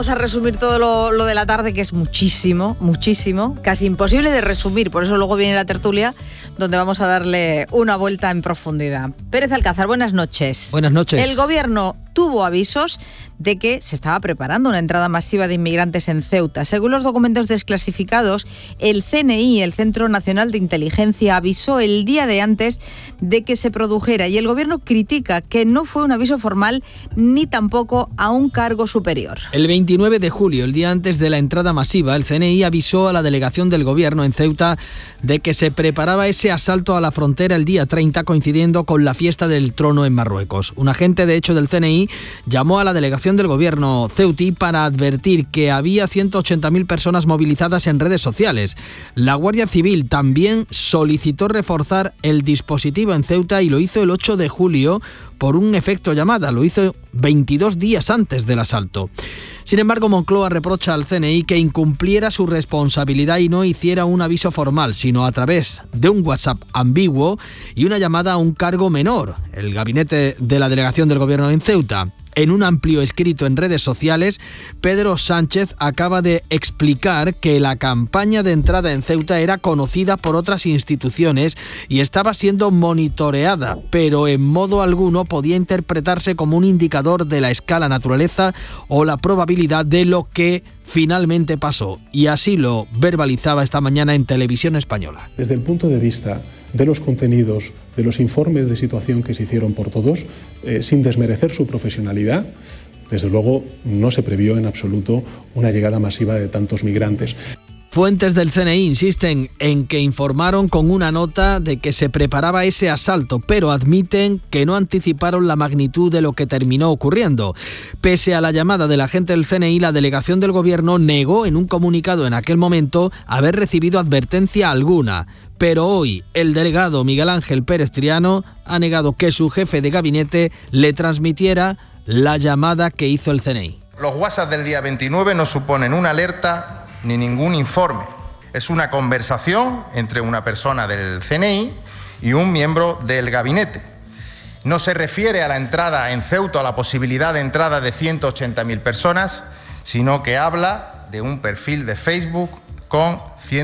Vamos a resumir todo lo de la tarde, que es muchísimo, casi imposible de resumir. Por eso luego viene la tertulia, donde vamos a darle una vuelta en profundidad. Pérez Alcázar, buenas noches. Buenas noches. El gobierno tuvo avisos de que se estaba preparando una entrada masiva de inmigrantes en Ceuta. Según los documentos desclasificados, el CNI, el Centro Nacional de Inteligencia, avisó el día de antes de que se produjera, y el gobierno critica que no fue un aviso formal ni tampoco a un cargo superior. El 29 de julio, el día antes de la entrada masiva, el CNI avisó a la delegación del gobierno en Ceuta de que se preparaba ese asalto a la frontera el día 30, coincidiendo con la fiesta del trono en Marruecos. Un agente, de hecho, del CNI llamó a la delegación del gobierno ceutí para advertir que había 180.000 personas movilizadas en redes sociales. La Guardia Civil también solicitó reforzar el dispositivo en Ceuta y lo hizo el 8 de julio por un efecto llamada. Lo hizo 22 días antes del asalto. Sin embargo, Moncloa reprocha al CNI que incumpliera su responsabilidad y no hiciera un aviso formal, sino a través de un WhatsApp ambiguo y una llamada a un cargo menor, el gabinete de la delegación del gobierno en Ceuta. En un amplio escrito en redes sociales, Pedro Sánchez acaba de explicar que la campaña de entrada en Ceuta era conocida por otras instituciones y estaba siendo monitoreada, pero en modo alguno podía interpretarse como un indicador de la escala, naturaleza o la probabilidad de lo que finalmente pasó. Y así lo verbalizaba esta mañana en Televisión Española. Desde el punto de vista de los contenidos, de los informes de situación que se hicieron por todos, sin desmerecer su profesionalidad, desde luego no se previó en absoluto una llegada masiva de tantos migrantes. Fuentes del CNI insisten en que informaron con una nota de que se preparaba ese asalto, pero admiten que no anticiparon la magnitud de lo que terminó ocurriendo. Pese a la llamada del agente del CNI, la delegación del gobierno negó en un comunicado en aquel momento haber recibido advertencia alguna. Pero hoy el delegado Miguel Ángel Pérez Triano ha negado que su jefe de gabinete le transmitiera la llamada que hizo el CNI. Los WhatsApp del día 29 no suponen una alerta ni ningún informe. Es una conversación entre una persona del CNI y un miembro del gabinete. No se refiere a la entrada en Ceuta, a la posibilidad de entrada de 180.000 personas, sino que habla de un perfil de Facebook con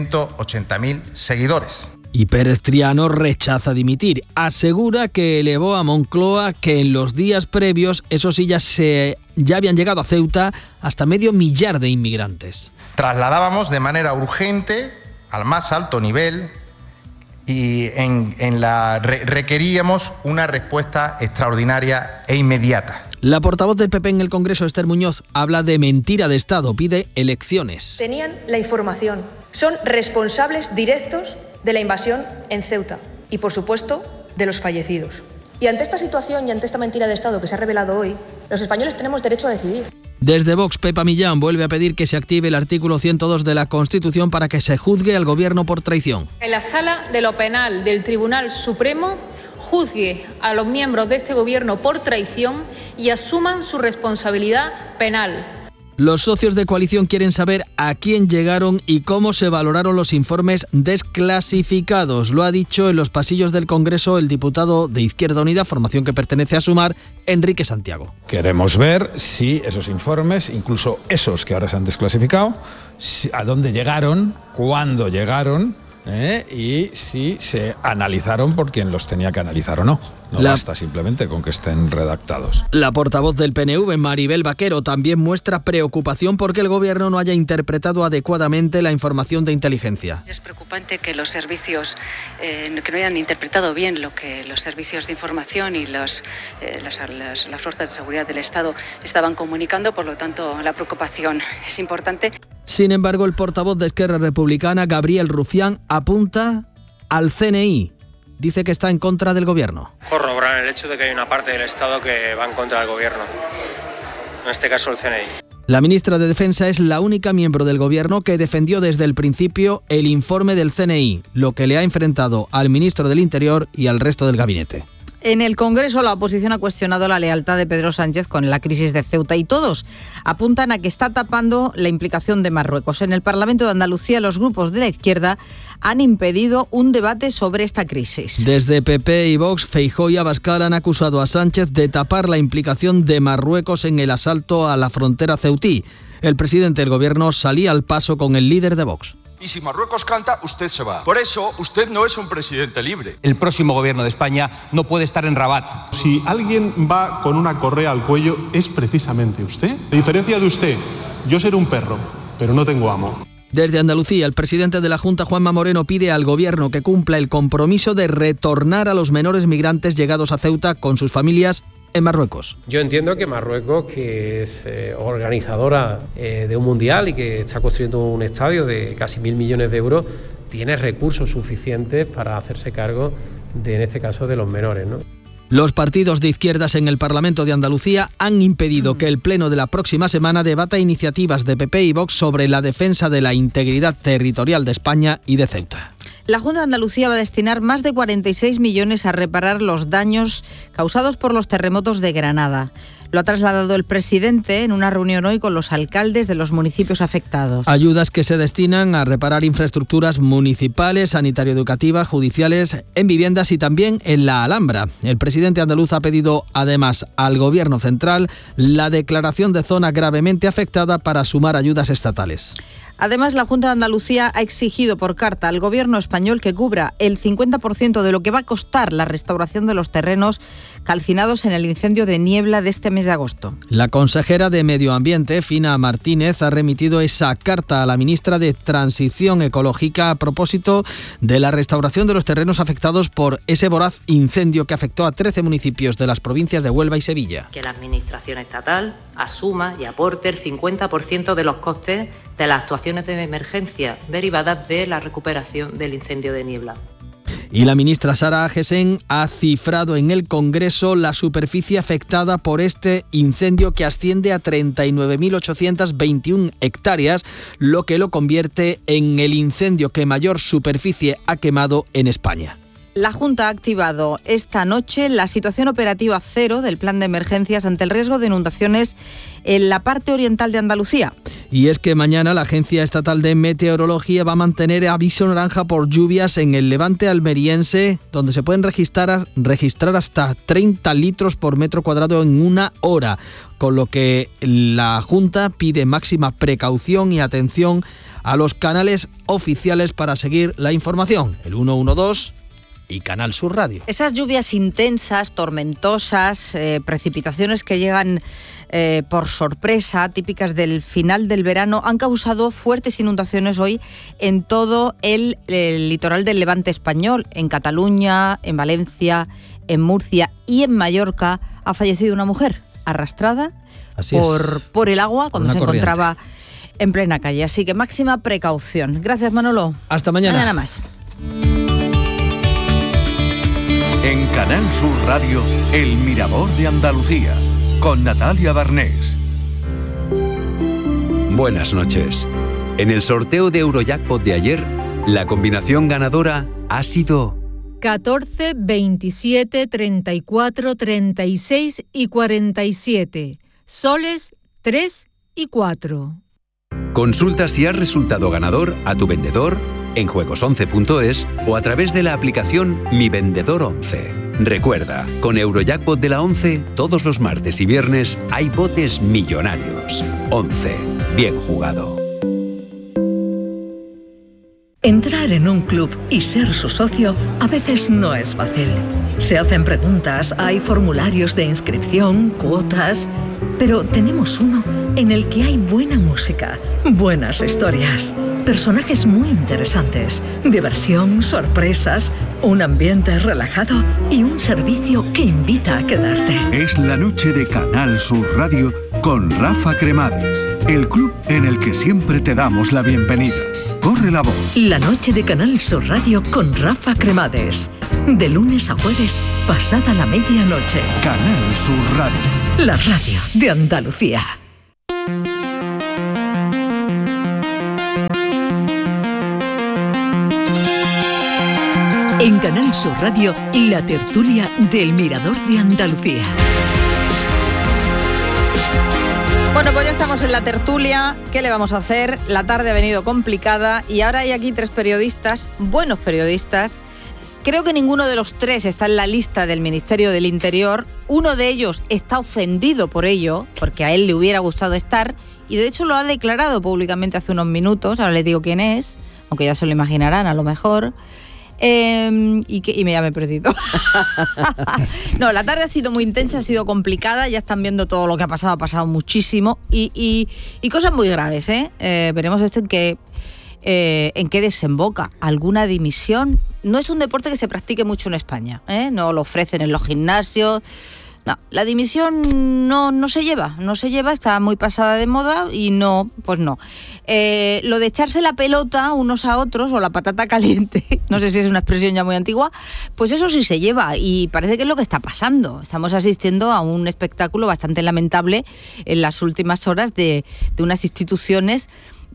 180.000 seguidores. Y Pérez Triano rechaza dimitir. Asegura que elevó a Moncloa que en los días previos, eso sí, ya habían llegado a Ceuta hasta 500.000 de inmigrantes. Trasladábamos de manera urgente, al más alto nivel, y requeríamos una respuesta extraordinaria e inmediata. La portavoz del PP en el Congreso, Esther Muñoz, habla de mentira de Estado, pide elecciones. Tenían la información, son responsables directos de la invasión en Ceuta y, por supuesto, de los fallecidos. Y ante esta situación y ante esta mentira de Estado que se ha revelado hoy, los españoles tenemos derecho a decidir. Desde Vox, Pepa Millán vuelve a pedir que se active el artículo 102 de la Constitución para que se juzgue al Gobierno por traición. En la Sala de lo Penal del Tribunal Supremo juzgue a los miembros de este Gobierno por traición y asuman su responsabilidad penal. Los socios de coalición quieren saber a quién llegaron y cómo se valoraron los informes desclasificados. Lo ha dicho en los pasillos del Congreso el diputado de Izquierda Unida, formación que pertenece a Sumar, Enrique Santiago. Queremos ver si esos informes, incluso esos que ahora se han desclasificado, a dónde llegaron, cuándo llegaron, y si se analizaron por quien los tenía que analizar o no. No basta simplemente con que estén redactados. La portavoz del PNV, Maribel Vaquero, también muestra preocupación porque el Gobierno no haya interpretado adecuadamente la información de inteligencia. Es preocupante que los servicios que no hayan interpretado bien lo que los servicios de información y las fuerzas de seguridad del Estado estaban comunicando, por lo tanto la preocupación es importante. Sin embargo, el portavoz de Esquerra Republicana, Gabriel Rufián, apunta al CNI. Dice que está en contra del Gobierno. Corroborar el hecho de que hay una parte del Estado que va en contra del Gobierno, en este caso el CNI. La ministra de Defensa es la única miembro del Gobierno que defendió desde el principio el informe del CNI, lo que le ha enfrentado al ministro del Interior y al resto del gabinete. En el Congreso, la oposición ha cuestionado la lealtad de Pedro Sánchez con la crisis de Ceuta y todos apuntan a que está tapando la implicación de Marruecos. En el Parlamento de Andalucía, los grupos de la izquierda han impedido un debate sobre esta crisis. Desde PP y Vox, Feijóo y Abascal han acusado a Sánchez de tapar la implicación de Marruecos en el asalto a la frontera ceutí. El presidente del Gobierno salía al paso con el líder de Vox. Y si Marruecos canta, usted se va. Por eso, usted no es un presidente libre. El próximo gobierno de España no puede estar en Rabat. Si alguien va con una correa al cuello, es precisamente usted. A diferencia de usted, yo seré un perro, pero no tengo amo. Desde Andalucía, el presidente de la Junta, Juanma Moreno, pide al Gobierno que cumpla el compromiso de retornar a los menores migrantes llegados a Ceuta con sus familias en Marruecos. Yo entiendo que Marruecos, que es organizadora de un mundial y que está construyendo un estadio de casi 1.000 millones de euros, tiene recursos suficientes para hacerse cargo de, en este caso, de los menores, ¿no? Los partidos de izquierdas en el Parlamento de Andalucía han impedido que el Pleno de la próxima semana debata iniciativas de PP y Vox sobre la defensa de la integridad territorial de España y de Ceuta. La Junta de Andalucía va a destinar más de 46 millones a reparar los daños causados por los terremotos de Granada. Lo ha trasladado el presidente en una reunión hoy con los alcaldes de los municipios afectados. Ayudas que se destinan a reparar infraestructuras municipales, sanitario-educativas, judiciales, en viviendas y también en la Alhambra. El presidente andaluz ha pedido además al Gobierno central la declaración de zona gravemente afectada para sumar ayudas estatales. Además, la Junta de Andalucía ha exigido por carta al Gobierno español que cubra el 50% de lo que va a costar la restauración de los terrenos calcinados en el incendio de Niebla de este mes de agosto. La consejera de Medio Ambiente, Fina Martínez, ha remitido esa carta a la ministra de Transición Ecológica a propósito de la restauración de los terrenos afectados por ese voraz incendio que afectó a 13 municipios de las provincias de Huelva y Sevilla. Que la Administración estatal asuma y aporte el 50% de los costes de las actuaciones de emergencia derivadas de la recuperación del incendio de Niebla. Y la ministra Sara Agesen ha cifrado en el Congreso la superficie afectada por este incendio que asciende a 39.821 hectáreas, lo que lo convierte en el incendio que mayor superficie ha quemado en España. La Junta ha activado esta noche la situación operativa cero del plan de emergencias ante el riesgo de inundaciones en la parte oriental de Andalucía. Y es que mañana la Agencia Estatal de Meteorología va a mantener aviso naranja por lluvias en el levante almeriense, donde se pueden registrar hasta 30 litros por metro cuadrado en una hora, con lo que la Junta pide máxima precaución y atención a los canales oficiales para seguir la información, el 112 y Canal Sur Radio. Esas lluvias intensas, tormentosas, precipitaciones que llegan por sorpresa, típicas del final del verano, han causado fuertes inundaciones hoy en todo el litoral del Levante español, en Cataluña, en Valencia, en Murcia y en Mallorca. Ha fallecido una mujer arrastrada por el agua cuando se encontraba en plena calle. Así que máxima precaución. Gracias, Manolo. Hasta mañana. Mañana más. En Canal Sur Radio, El Mirador de Andalucía, con Natalia Barnés. Buenas noches. En el sorteo de Eurojackpot de ayer, la combinación ganadora ha sido 14, 27, 34, 36 y 47. Soles 3 y 4. Consulta si has resultado ganador a tu vendedor, en juegos11.es o a través de la aplicación Mi Vendedor 11. Recuerda, con Eurojackpot de la 11, todos los martes y viernes hay botes millonarios. 11. Bien jugado. Entrar en un club y ser su socio a veces no es fácil. Se hacen preguntas, hay formularios de inscripción, cuotas, pero tenemos uno en el que hay buena música, buenas historias, personajes muy interesantes, diversión, sorpresas, un ambiente relajado y un servicio que invita a quedarte. Es la noche de Canal Sur Radio con Rafa Cremades, el club en el que siempre te damos la bienvenida. Corre la voz. La noche de Canal Sur Radio con Rafa Cremades. De lunes a jueves, pasada la medianoche. Canal Sur Radio. La radio de Andalucía. En Canal Sur Radio, la tertulia del Mirador de Andalucía. Bueno, pues ya estamos en la tertulia. ¿Qué le vamos a hacer? La tarde ha venido complicada y ahora hay aquí 3 periodistas, buenos periodistas. Creo que ninguno de los 3 está en la lista del Ministerio del Interior. Uno de ellos está ofendido por ello, porque a él le hubiera gustado estar, y de hecho lo ha declarado públicamente hace unos minutos. Ahora les digo quién es, aunque ya se lo imaginarán a lo mejor. Y ya me he perdido. No, la tarde ha sido muy intensa, ha sido complicada. Ya están viendo todo lo que ha pasado muchísimo y cosas muy graves, veremos esto en qué desemboca. ¿Alguna dimisión? No es un deporte que se practique mucho en España, no lo ofrecen en los gimnasios. No, la dimisión no se lleva, está muy pasada de moda y no. Lo de echarse la pelota unos a otros o la patata caliente, no sé si es una expresión ya muy antigua, pues eso sí se lleva y parece que es lo que está pasando. Estamos asistiendo a un espectáculo bastante lamentable en las últimas horas de unas instituciones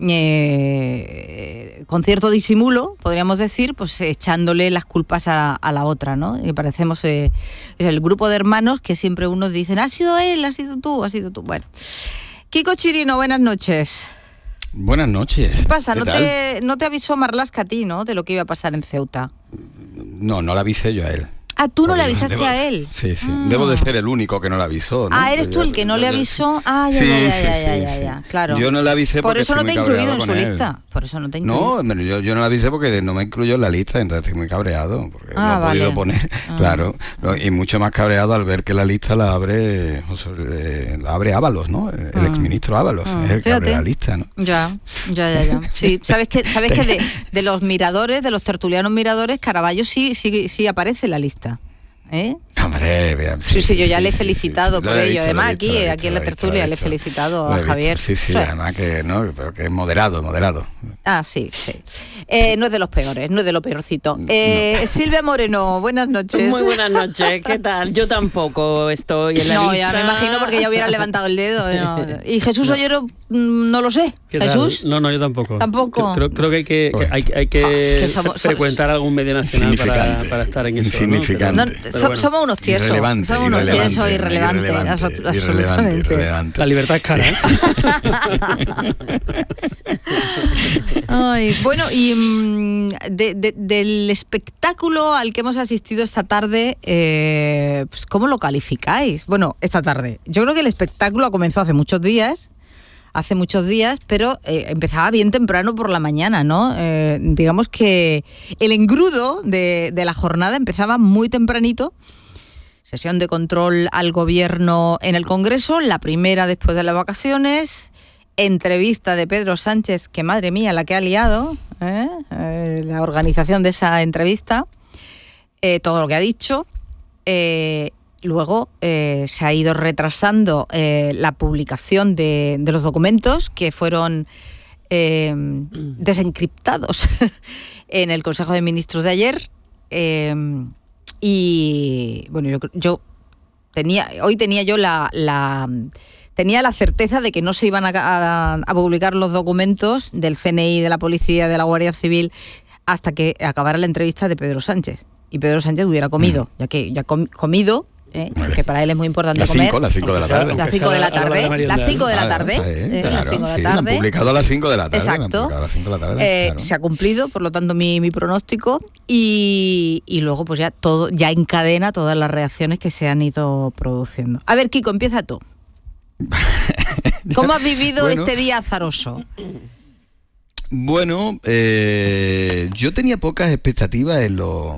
con cierto disimulo, podríamos decir, pues echándole las culpas a la otra, ¿no? Y parecemos es el grupo de hermanos que siempre unos dicen, ha sido él, ha sido tú. Bueno, Kiko Chirino, buenas noches. Buenas noches. ¿Qué pasa? ¿No te avisó Marlaska a ti, no? De lo que iba a pasar en Ceuta. No le avisé yo a él. Ah, tú no le avisaste a él. Sí. Debo de ser el único que no le avisó, ¿no? Ah, eres tú el que no le avisó. Ah, ya, claro. Yo no le avisé porque por eso no te he incluido en su lista. Por eso no te he incluido. No, yo no le avisé porque no me incluyó en la lista, entonces estoy muy cabreado porque no he podido poner. Claro, y mucho más cabreado al ver que la lista la abre Ábalos, ¿no? El exministro Ábalos, es el que abre la lista, ¿no? Ya. Sí, sabes que de los miradores, de los tertulianos miradores, Caraballo sí aparece en la lista. Hombre, sí, yo ya le he felicitado por ello. Además, aquí en la tertulia le he felicitado a Javier. Sí, además que no, pero que es moderado. Ah, sí. No es de los peores, no es de lo peorcito. Silvia Moreno, buenas noches. Muy buenas noches, ¿qué tal? Yo tampoco estoy en la lista. No, ya me imagino porque ya hubiera levantado el dedo. No. Y Jesús Ollero, no lo sé. ¿Jesús? No, yo tampoco. ¿Tampoco? Creo que hay que frecuentar algún medio nacional para estar en eso. Insignificante. Somos unos tiesos. Irrelevante. Absolutamente. La libertad es cara, Ay, bueno, y del espectáculo al que hemos asistido esta tarde, pues ¿cómo lo calificáis? Bueno, esta tarde. Yo creo que el espectáculo ha comenzado hace muchos días, pero empezaba bien temprano por la mañana, ¿no? Digamos que el engrudo de la jornada empezaba muy tempranito. Sesión de control al gobierno en el Congreso, la primera después de las vacaciones. Entrevista de Pedro Sánchez, que madre mía la que ha liado, la organización de esa entrevista, todo lo que ha dicho. Luego se ha ido retrasando la publicación de los documentos que fueron desencriptados en el Consejo de Ministros de ayer. Y bueno, yo tenía la certeza de que no se iban a publicar los documentos del CNI, de la Policía, de la Guardia Civil, hasta que acabara la entrevista de Pedro Sánchez. Y Pedro Sánchez hubiera comido, ya comido, que para él es muy importante comer. Las 5 de la tarde. Las 5 de la tarde. Las 5 de la tarde. Las 5 de la tarde. Han publicado a las 5 de la tarde. Exacto. Se ha cumplido, por lo tanto, mi pronóstico. Y luego, pues ya encadena todas las reacciones que se han ido produciendo. A ver, Kiko, empieza tú. ¿Cómo has vivido este día azaroso? Bueno, yo tenía pocas expectativas en los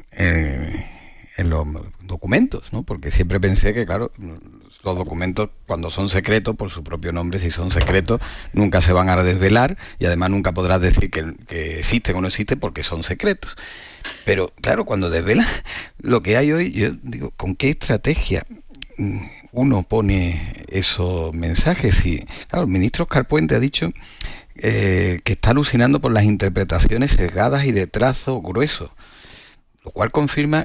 documentos, ¿no? Porque siempre pensé que, claro, los documentos, cuando son secretos, por su propio nombre, si son secretos, nunca se van a desvelar y además nunca podrás decir que existen o no existen porque son secretos. Pero, claro, cuando desvelan lo que hay hoy, yo digo, ¿con qué estrategia uno pone esos mensajes? Y, claro, el ministro Óscar Puente ha dicho que está alucinando por las interpretaciones sesgadas y de trazo grueso, lo cual confirma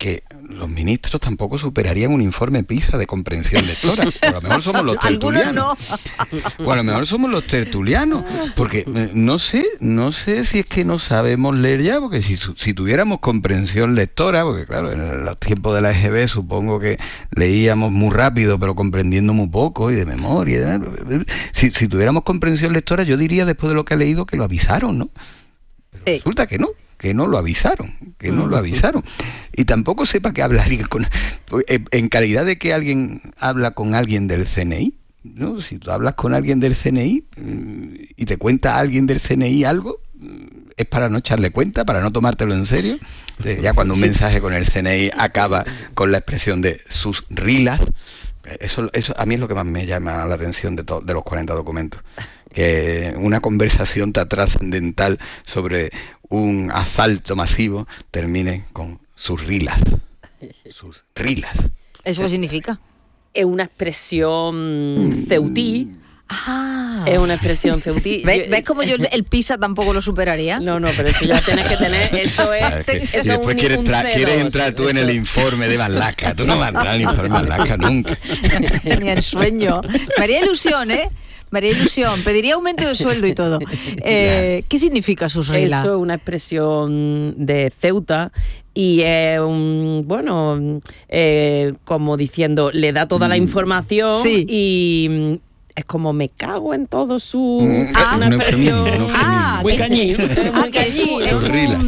que los ministros tampoco superarían un informe PISA de comprensión lectora. O a lo mejor somos los tertulianos. O a lo mejor somos los tertulianos. Porque no sé si es que no sabemos leer ya, porque si tuviéramos comprensión lectora, porque claro, en los tiempos de la EGB supongo que leíamos muy rápido, pero comprendiendo muy poco y de memoria. Si tuviéramos comprensión lectora, yo diría, después de lo que he leído, que lo avisaron, ¿no? Pero resulta que no lo avisaron, Y tampoco sepa que hablaría en calidad de que alguien habla con alguien del CNI, ¿no? Si tú hablas con alguien del CNI y te cuenta alguien del CNI algo, es para no echarle cuenta, para no tomártelo en serio. Ya cuando un mensaje con el CNI acaba con la expresión de sus rilas, eso a mí es lo que más me llama la atención de los 40 documentos. Que una conversación tan trascendental sobre un asalto masivo termine con sus rilas. Sus rilas. ¿Eso qué significa? Es una expresión ceutí. Es una expresión ceutí. ¿Ves cómo yo el PISA tampoco lo superaría? No, pero eso ya tienes que tener. Eso es. Y después quieres entrar tú en el informe de Van Laca. Tú no vas a entrar en el informe de Van Laca nunca. Ni en sueño. Me haría ilusión, pediría aumento de sueldo y todo. ¿Qué significa sus reglas? Eso es una expresión de Ceuta y es como diciendo, le da toda la información y es como me cago en todo su... una expresión muy cañí. Sus rilas.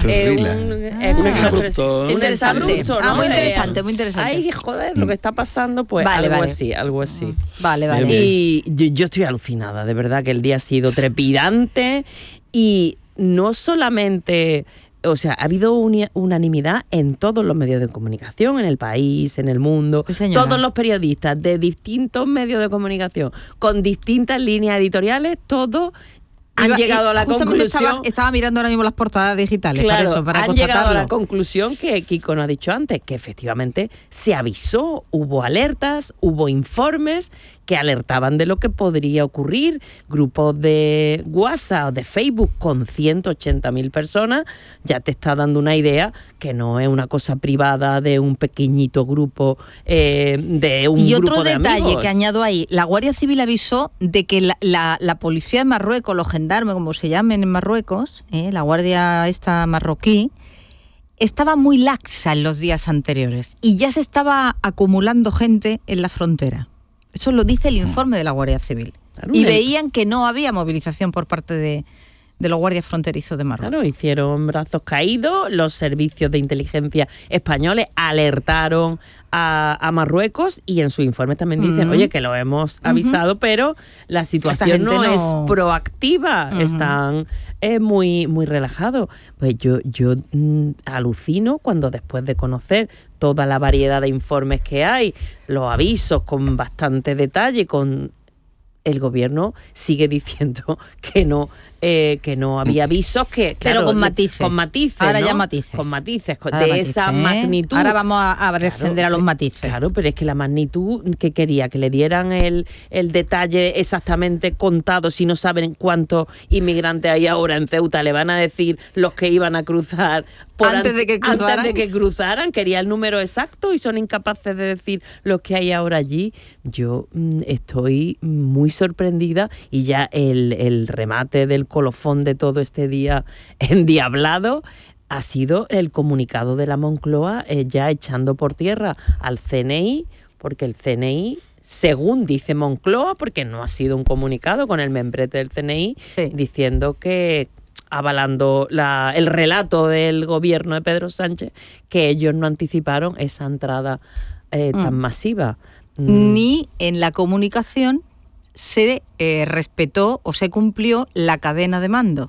Es un exabrupto. Interesante. ¿no? Muy interesante, muy interesante. Ay, joder, lo que está pasando, pues algo así. Vale. Y yo estoy alucinada, de verdad, que el día ha sido trepidante y no solamente... O sea, ha habido unanimidad en todos los medios de comunicación, en el país, en el mundo. Todos los periodistas de distintos medios de comunicación, con distintas líneas editoriales, todos han llegado a la conclusión... Estaba mirando ahora mismo las portadas digitales, claro, para han llegado a la conclusión que Kiko nos ha dicho antes, que efectivamente se avisó, hubo alertas, hubo informes que alertaban de lo que podría ocurrir, grupos de WhatsApp o de Facebook con 180.000 personas, ya te está dando una idea que no es una cosa privada de un pequeñito grupo, de un grupo de amigos. Y otro detalle que añado ahí, la Guardia Civil avisó de que la policía de Marruecos, los gendarmes, como se llamen en Marruecos, la guardia esta marroquí, estaba muy laxa en los días anteriores y ya se estaba acumulando gente en la frontera. Eso lo dice el informe de la Guardia Civil. Claro, y veían que no había movilización por parte de los guardias fronterizos de Marruecos. Claro, hicieron brazos caídos, los servicios de inteligencia españoles alertaron a Marruecos y en su informe también dicen, oye, que lo hemos avisado, pero la situación no es proactiva, están muy, muy relajados. Pues yo alucino cuando después de conocer toda la variedad de informes que hay, los avisos con bastante detalle, el gobierno sigue diciendo que no había avisos, que claro, pero con matices. Ahora ¿no? Ya matices. Con matices, de esa magnitud. Ahora vamos a defender a los matices. Claro, pero es que la magnitud que quería, que le dieran el detalle exactamente contado, si no saben cuántos inmigrantes hay ahora en Ceuta, le van a decir los que iban a cruzar antes de que cruzaran, quería el número exacto y son incapaces de decir los que hay ahora allí. Yo estoy muy sorprendida y ya el remate del colofón de todo este día endiablado ha sido el comunicado de la Moncloa ya echando por tierra al CNI, porque el CNI, según dice Moncloa, porque no ha sido un comunicado con el membrete del CNI, diciendo que avalando el relato del gobierno de Pedro Sánchez, que ellos no anticiparon esa entrada tan masiva. Ni en la comunicación se respetó o se cumplió la cadena de mando.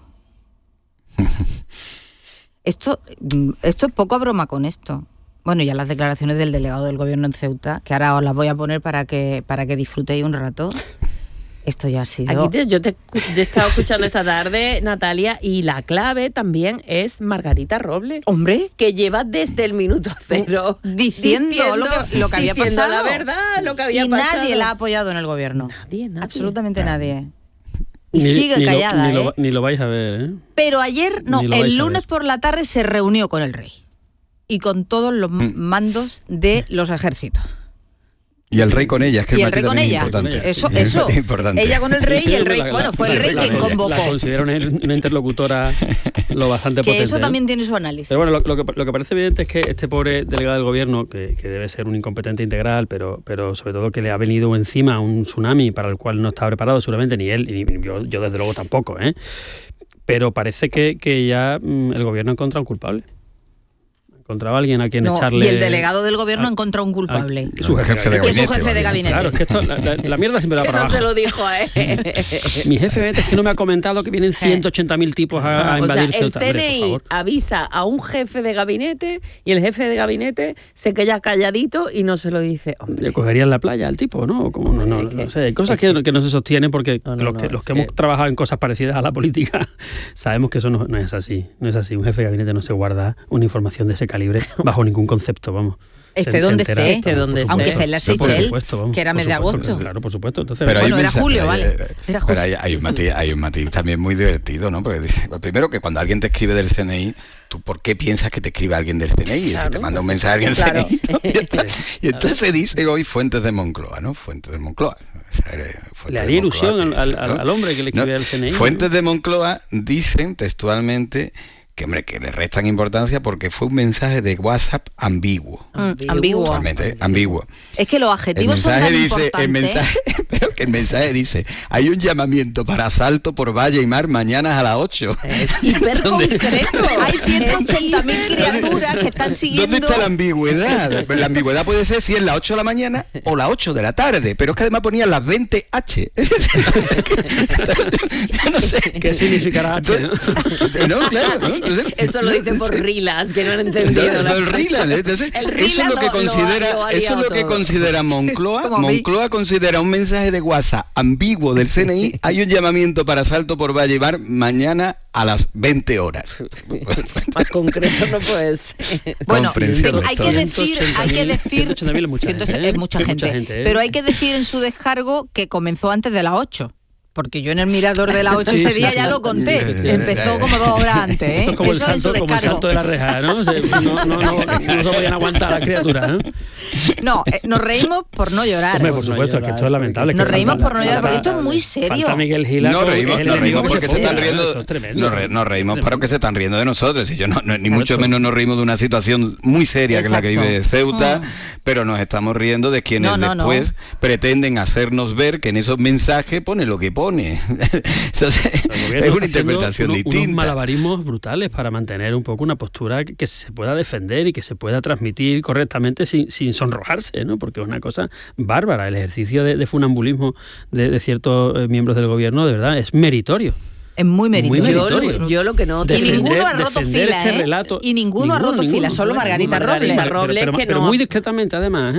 Esto es poco a broma con esto. Bueno, ya las declaraciones del delegado del gobierno en Ceuta, que ahora os las voy a poner para que disfrutéis un rato. Esto ya ha sido... Yo te he estado escuchando esta tarde, Natalia, y la clave también es Margarita Robles. Hombre. Que lleva desde el minuto cero diciendo lo que había pasado. La verdad, lo que había pasado. Y nadie la ha apoyado en el gobierno. Nadie. Absolutamente nadie. Y sigue callada, ni lo vais a ver, ¿eh? Pero ayer, el lunes por la tarde se reunió con el rey. y con todos los mandos de los ejércitos. Y el rey con ella, es que y el rey con ella. Importante. Eso. Importante. Ella con el rey y el rey, fue el rey quien convocó. La considero una interlocutora lo bastante que potente. Eso también tiene su análisis. Pero bueno, lo que parece evidente es que este pobre delegado del gobierno, que debe ser un incompetente integral, pero sobre todo que le ha venido encima un tsunami para el cual no está preparado seguramente ni él, ni yo desde luego tampoco, pero parece que ya el gobierno ha encontrado un culpable. Encontraba a alguien a quien echarle... Y el delegado del gobierno ha encontrado un culpable. Su jefe de gabinete. Es su jefe de gabinete. Claro, es que esto, la mierda siempre da para abajo. Que no se lo dijo a él. Mi jefe de gabinete es que no me ha comentado que vienen 180.000 tipos a invadir Ceuta. El CNI avisa a un jefe de gabinete y el jefe de gabinete se queda calladito y no se lo dice. Le cogerían la playa al tipo, ¿no? Como no sé, hay cosas que no se sostienen porque los que hemos trabajado en cosas parecidas a la política sabemos que eso no es así. No es así. Un jefe de gabinete no se guarda una información de ese calibre bajo ningún concepto, vamos. Donde esté, aunque esté en la Seychelles, que era mes de agosto. Claro, por supuesto. Entonces, bueno, era julio, ¿vale? Pero hay un matiz también muy divertido, ¿no? Porque dice, primero que cuando alguien te escribe del CNI, ¿tú por qué piensas que te escribe alguien del CNI? Claro, si te manda un mensaje alguien del CNI, ¿no? Y entonces dice hoy Fuentes de Moncloa, ¿no? Fuentes de Moncloa. Le haría ilusión al hombre que le escribe al CNI. Fuentes de Moncloa dicen textualmente que le restan importancia porque fue un mensaje de WhatsApp ambiguo. Ambiguo. Es que los adjetivos son tan importantes. Pero que el mensaje dice, hay un llamamiento para asalto por valle y mar mañana a las 8. Es hiper concreto. Hay 180.000 criaturas que están siguiendo. ¿Dónde está la ambigüedad? La ambigüedad puede ser si es las 8 de la mañana o las 8 de la tarde, pero es que además ponían las 20H. Yo no sé. ¿Qué significará H? No, claro, ¿no? Entonces, eso lo dicen por rilas, que no han entendido. Eso es lo que considera Moncloa. Moncloa considera un mensaje de WhatsApp ambiguo del CNI. Hay un llamamiento para asalto por Valle y Mar mañana a las 20 horas. Más concreto no puede ser. Bueno, hay que decir, es mucha gente, pero hay que decir en su descargo que comenzó antes de las 8. Porque yo en el mirador de las 8 ese día ya lo conté. Empezó como 2 horas antes, Esto es como el salto de la reja, ¿no? No se podían aguantar las criaturas, ¿no? No, nos reímos por no llorar. Hombre, por supuesto, es que esto es lamentable. Nos reímos por no llorar, porque esto es muy serio. Falta Miguel Gila. Nos reímos porque se están riendo. Nos reímos porque se están riendo de nosotros. Y yo ni mucho menos nos reímos de una situación muy seria que es la que vive Ceuta, pero nos estamos riendo de quienes después pretenden hacernos ver que en esos mensajes pone lo que pone. Entonces, es una interpretación distinta. Unos malabarismos brutales para mantener un poco una postura que se pueda defender y que se pueda transmitir correctamente sin sonrojarse, ¿no? Porque es una cosa bárbara. El ejercicio de funambulismo de ciertos miembros del gobierno, de verdad, es meritorio. Es muy meritorio. Yo lo que no... Y ninguno ha roto fila, relato, Y ninguno ha roto fila, solo Margarita Robles. Pero muy discretamente, además,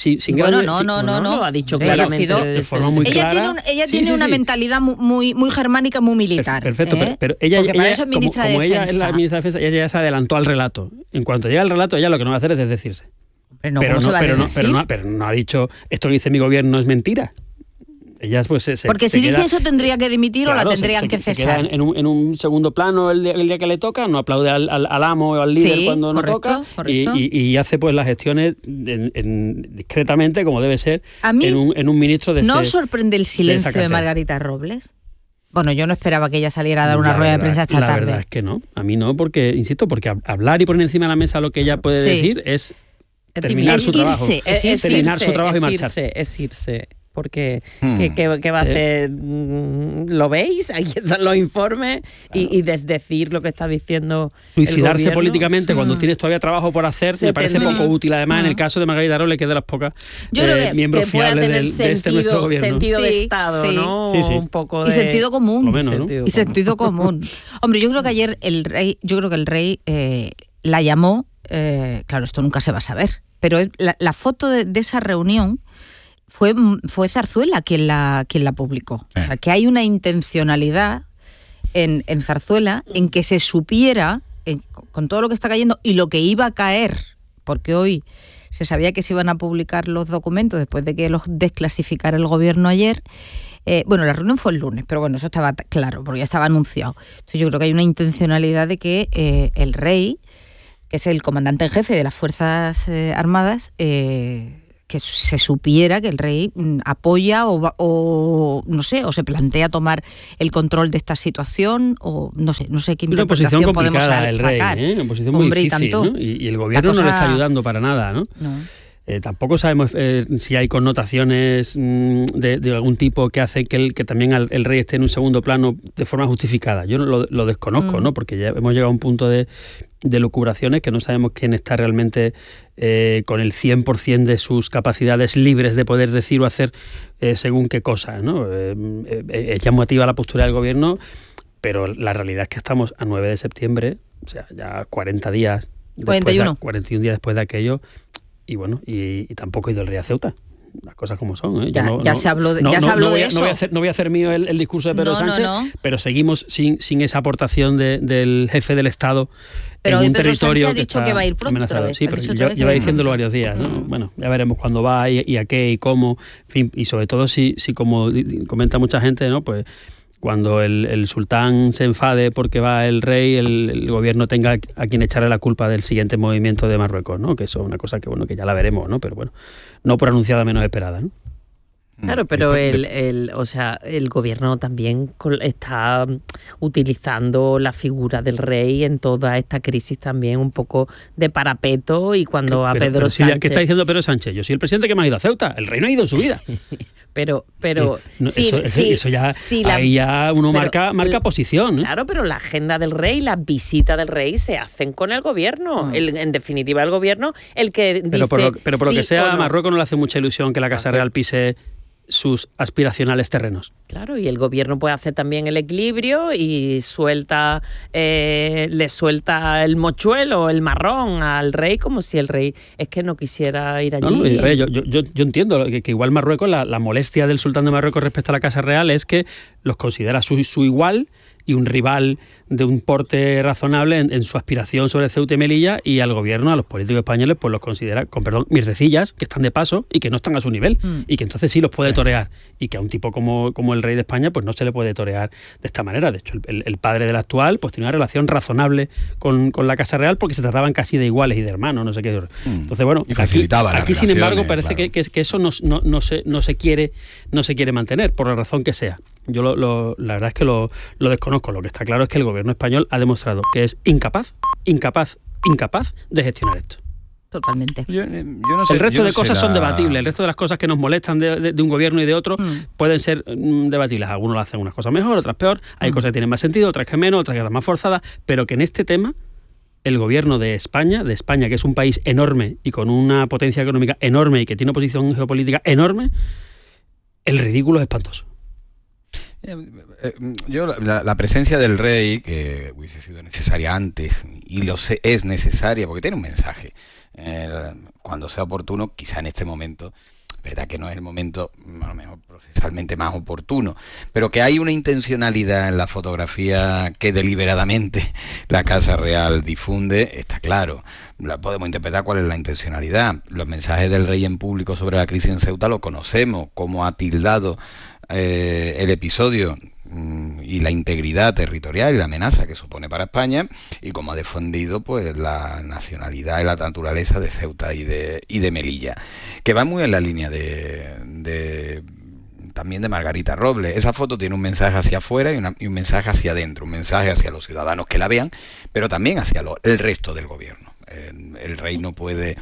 No, ha dicho claramente de forma muy clara. Ella tiene una mentalidad muy germánica, muy militar. Perfecto, pero ella es ministra de Defensa. Como ella es la ministra de Defensa, ella ya se adelantó al relato. En cuanto llega al relato, ella lo que no va a hacer es desdecirse. Pero no ha dicho, esto que dice mi gobierno es mentira. Ellas, pues, porque si dice eso tendría que dimitir, o la tendrían que cesar. Se queda en un segundo plano el día que le toca, no aplaude al amo o al líder cuando no toca, y hace pues las gestiones discretamente, como debe ser, en un ministro de... ¿No sorprende el silencio de Margarita Robles? Bueno, yo no esperaba que ella saliera a dar una rueda de prensa esta tarde. La verdad es que no, a mí no, porque, insisto, porque hablar y poner encima de la mesa lo que ella puede decir es terminar su trabajo. Terminar su trabajo y marcharse. Es irse. Porque ¿qué va a hacer? ¿Lo veis? Ahí están los informes. Y desdecir lo que está diciendo suicidarse el políticamente cuando tienes todavía trabajo por hacer me parece poco útil. Además, en el caso de Margarita Robles, que es de las pocas miembros fiables de este nuestro gobierno. Sentido de Estado, ¿no? Sí. Un poco y sentido común. Lo menos, ¿no? Sentido común. Hombre, yo creo que ayer el rey la llamó, claro, esto nunca se va a saber, pero la foto de esa reunión fue Zarzuela quien la publicó. O sea, que hay una intencionalidad en Zarzuela en que se supiera, con todo lo que está cayendo y lo que iba a caer, porque hoy se sabía que se iban a publicar los documentos después de que los desclasificara el gobierno ayer. La reunión fue el lunes, pero bueno, eso estaba claro, porque ya estaba anunciado. Entonces yo creo que hay una intencionalidad de que el rey que es el comandante en jefe de las Fuerzas Armadas, que se supiera que el rey apoya o no sé, o se plantea tomar el control de esta situación, o no sé qué interpretación podemos sacar. Una posición muy difícil, ¿no? Y el gobierno no le está ayudando para nada, ¿no? Tampoco sabemos si hay connotaciones de algún tipo que hace que también el rey esté en un segundo plano de forma justificada. Yo lo desconozco, ¿no? Porque ya hemos llegado a un punto de lucubraciones que no sabemos quién está realmente con el 100% de sus capacidades libres de poder decir o hacer según qué cosas, ¿no? Es llamativa la postura del gobierno, pero la realidad es que estamos a 9 de septiembre, o sea, ya 40 días, 41 días después de aquello. Y bueno, y tampoco ha ido el rey a Ceuta. Las cosas como son, ¿eh? Ya se habló de eso. No voy a hacer mío el discurso de Pedro Sánchez, pero seguimos sin esa aportación del jefe del Estado. Pero en hoy un Pedro territorio Sánchez ha dicho que va a ir pronto otra vez. Sí, pero lleva diciéndolo varios días, ¿no? Bueno, ya veremos cuándo va y a qué y cómo. En fin, y sobre todo si como comenta mucha gente, ¿no? Pues cuando el sultán se enfade porque va el rey, el gobierno tenga a quien echarle la culpa del siguiente movimiento de Marruecos, ¿no? Que eso es una cosa que ya la veremos, ¿no? Pero bueno, no por anunciada menos esperada, ¿no? Claro, pero el gobierno también está utilizando la figura del rey en toda esta crisis también un poco de parapeto, y cuando a Pedro Sánchez... ¿Qué está diciendo Pedro Sánchez? Yo soy el presidente que más ha ido a Ceuta, el rey no ha ido en su vida. Pero eso ya, ahí ya uno marca posición, ¿no? Claro, pero la agenda del rey, las visitas del rey se hacen con el gobierno. En definitiva, el gobierno, el que dice... Pero por lo que sea, a Marruecos no le hace mucha ilusión que la Casa Real pise sus aspiracionales terrenos. Claro, y el gobierno puede hacer también el equilibrio y le suelta el mochuelo, el marrón al rey, como si el rey es que no quisiera ir allí. No, a ver, yo entiendo que igual Marruecos, la molestia del sultán de Marruecos respecto a la Casa Real es que los considera su igual y un rival de un porte razonable en su aspiración sobre Ceuta y Melilla, y al gobierno, a los políticos españoles, pues los considera, con perdón, mierdecillas, que están de paso y que no están a su nivel, y que entonces sí los puede torear, y que a un tipo como el rey de España pues no se le puede torear de esta manera. De hecho, el padre del actual pues tiene una relación razonable con la Casa Real, porque se trataban casi de iguales y de hermanos, no sé qué. Entonces, bueno, aquí sin embargo parece claro, que eso no se quiere mantener, por la razón que sea. Yo la verdad es que lo desconozco. Lo que está claro es que el gobierno español ha demostrado que es incapaz de gestionar esto. Totalmente. Yo no sé, el resto de cosas son debatibles. El resto de las cosas que nos molestan de un gobierno y de otro pueden ser debatibles. Algunos lo hacen unas cosas mejor, otras peor. Hay cosas que tienen más sentido, otras que menos, otras que eran más forzadas. Pero que en este tema el gobierno de España, que es un país enorme y con una potencia económica enorme y que tiene una posición geopolítica enorme, el ridículo es espantoso. Yo la presencia del rey, que hubiese sido necesaria antes, y es necesaria porque tiene un mensaje, cuando sea oportuno, quizá en este momento, verdad que no es el momento a lo mejor procesalmente más oportuno, pero que hay una intencionalidad en la fotografía que deliberadamente la Casa Real difunde, está claro. Podemos interpretar cuál es la intencionalidad. Los mensajes del rey en público sobre la crisis en Ceuta lo conocemos, cómo ha tildado el episodio y la integridad territorial y la amenaza que supone para España, y cómo ha defendido pues la nacionalidad y la naturaleza de Ceuta y de Melilla, que va muy en la línea también de Margarita Robles. Esa foto tiene un mensaje hacia afuera y un mensaje hacia adentro, un mensaje hacia los ciudadanos que la vean, pero también hacia el resto del gobierno. El rey no puede